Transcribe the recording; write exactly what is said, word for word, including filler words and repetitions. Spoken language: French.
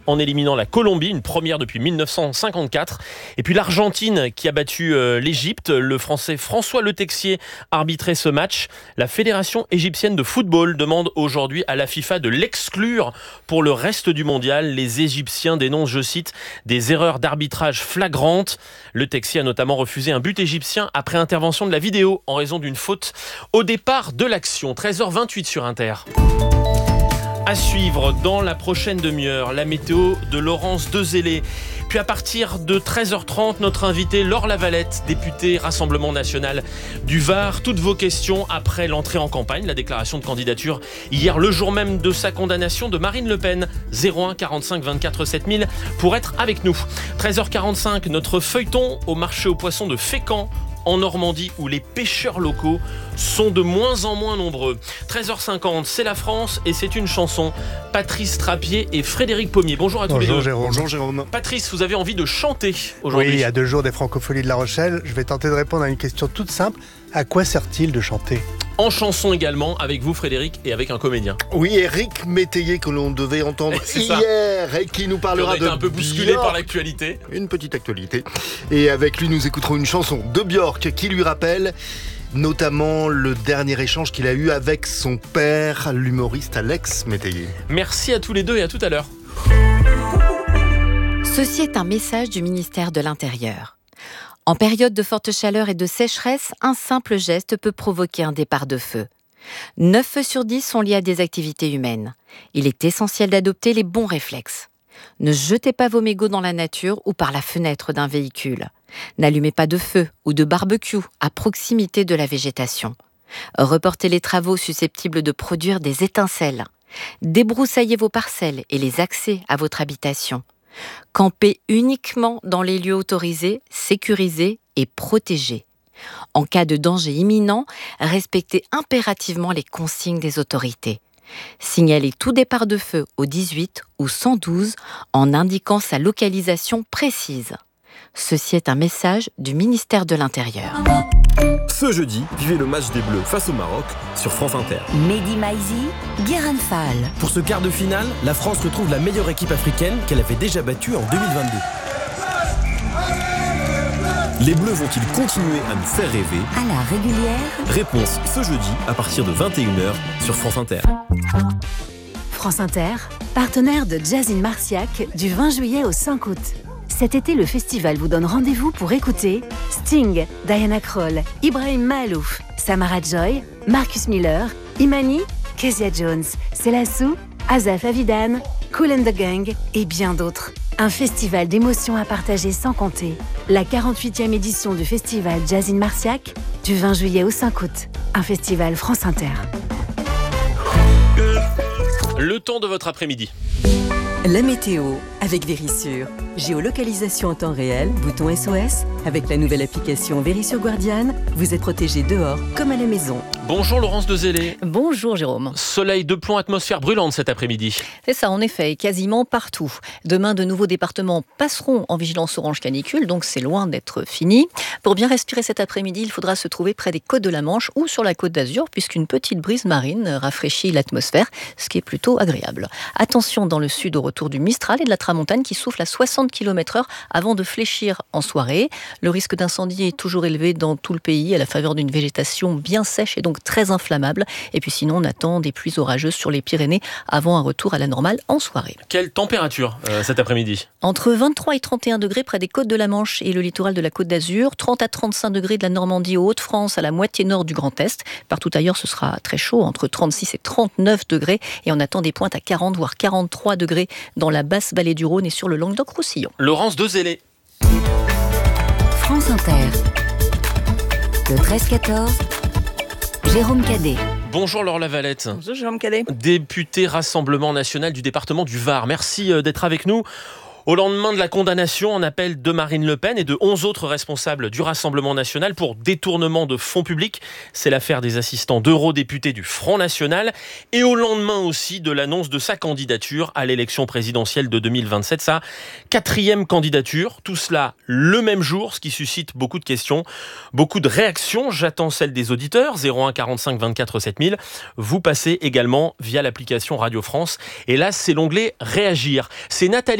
en éliminant la Colombie, une première depuis mille neuf cent cinquante-quatre. Et puis l'Argentine qui a battu euh, l'Égypte. Le Français François Le Texier arbitrait ce match. La Fédération égyptienne de football demande aujourd'hui à la FIFA de l'exclure pour le reste du mondial. Les Égyptiens dénoncent, je cite, des erreurs d'arbitrage flagrantes. Le Texier a notamment refusé un but égyptien après intervention de la vidéo en raison d'une faute au départ de l'action. treize heures vingt-huit sur Inter. À suivre dans la prochaine demi-heure, la météo de Laurence Dezellé. Puis à partir de treize heures trente, notre invitée Laure Lavalette, députée Rassemblement National du Var. Toutes vos questions après l'entrée en campagne, la déclaration de candidature hier, le jour même de sa condamnation de Marine Le Pen. zéro un quarante-cinq vingt-quatre sept mille pour être avec nous. treize heures quarante-cinq, notre feuilleton au marché aux poissons de Fécamp, en Normandie, où les pêcheurs locaux sont de moins en moins nombreux. treize heures cinquante, c'est la France et c'est une chanson. Patrice Trappier et Frédéric Pommier. Bonjour à tous Bonjour les deux. Jérôme. Bonjour Jérôme. Patrice, vous avez envie de chanter aujourd'hui. Oui, il y a deux jours des Francopholies de La Rochelle. Je vais tenter de répondre à une question toute simple. À quoi sert-il de chanter ? En chanson également, avec vous Frédéric et avec un comédien. Oui, Éric Métayer que l'on devait entendre C'est ça. hier et qui nous parlera On a été de un peu bousculé Björk. par l'actualité. Une petite actualité. Et avec lui, nous écouterons une chanson de Björk qui lui rappelle notamment le dernier échange qu'il a eu avec son père, l'humoriste Alex Métayer. Merci à tous les deux et à tout à l'heure. Ceci est un message du ministère de l'Intérieur. En période de forte chaleur et de sécheresse, un simple geste peut provoquer un départ de feu. neuf feux sur dix sont liés à des activités humaines. Il est essentiel d'adopter les bons réflexes. Ne jetez pas vos mégots dans la nature ou par la fenêtre d'un véhicule. N'allumez pas de feu ou de barbecue à proximité de la végétation. Reportez les travaux susceptibles de produire des étincelles. Débroussaillez vos parcelles et les accès à votre habitation. Campez uniquement dans les lieux autorisés, sécurisés et protégés. En cas de danger imminent, respectez impérativement les consignes des autorités. Signalez tout départ de feu au dix-huit ou cent douze en indiquant sa localisation précise. Ceci est un message du ministère de l'Intérieur. Ce jeudi, vivez le match des Bleus face au Maroc sur France Inter. Mehdi Maizi, Guérin Fall. Pour ce quart de finale, la France retrouve la meilleure équipe africaine qu'elle avait déjà battue en deux mille vingt-deux. Les Bleus vont-ils continuer à nous faire rêver ? À la régulière. Réponse ce jeudi à partir de vingt et une heures sur France Inter. France Inter, partenaire de Jazz in Marciac du vingt juillet au cinq août. Cet été, le festival vous donne rendez-vous pour écouter Sting, Diana Krall, Ibrahim Mahalouf, Samara Joy, Marcus Miller, Imani, Kezia Jones, Selassou, Azaf Avidan, Kool and the Gang et bien d'autres. Un festival d'émotions à partager sans compter. La quarante-huitième édition du festival Jazz in Marciac du vingt juillet au cinq août. Un festival France Inter. Le temps de votre après-midi. La météo avec Vérissure. Géolocalisation en temps réel, bouton S O S. Avec la nouvelle application Vérissure Guardian, vous êtes protégé dehors comme à la maison. Bonjour Laurence Dezellé. Bonjour Jérôme. Soleil de plomb, atmosphère brûlante cet après-midi. C'est ça en effet, quasiment partout. Demain, de nouveaux départements passeront en vigilance orange canicule, donc c'est loin d'être fini. Pour bien respirer cet après-midi, il faudra se trouver près des côtes de la Manche ou sur la côte d'Azur, puisqu'une petite brise marine rafraîchit l'atmosphère, ce qui est plutôt agréable. Attention dans le sud au retour du Mistral et de la Tramontane qui souffle à soixante kilomètres heure avant de fléchir en soirée. Le risque d'incendie est toujours élevé dans tout le pays à la faveur d'une végétation bien sèche et donc très inflammable. Et puis sinon, on attend des pluies orageuses sur les Pyrénées avant un retour à la normale en soirée. Quelle température euh, cet après-midi ? Entre vingt-trois et trente et un degrés près des côtes de la Manche et le littoral de la Côte d'Azur, trente à trente-cinq degrés de la Normandie aux Hauts-de-France à la moitié nord du Grand Est. Partout ailleurs, ce sera très chaud, entre trente-six et trente-neuf degrés. Et on attend des pointes à quarante voire quarante-trois degrés dans la basse vallée du Rhône et sur le Languedoc-Roussillon. Laurence Dezellé. France Inter. Le treize quatorze, Jérôme Cadet. Bonjour Laure Lavalette. Bonjour Jérôme Cadet. Députée Rassemblement National du département du Var. Merci d'être avec nous. Au lendemain de la condamnation en appel de Marine Le Pen et de onze autres responsables du Rassemblement National pour détournement de fonds publics, c'est l'affaire des assistants d'eurodéputés du Front National, et au lendemain aussi de l'annonce de sa candidature à l'élection présidentielle de deux mille vingt-sept, sa quatrième candidature, tout cela le même jour, ce qui suscite beaucoup de questions, beaucoup de réactions. J'attends celle des auditeurs, zéro un quarante-cinq vingt-quatre sept mille. Vous passez également via l'application Radio France, et là c'est l'onglet Réagir. C'est Nathalie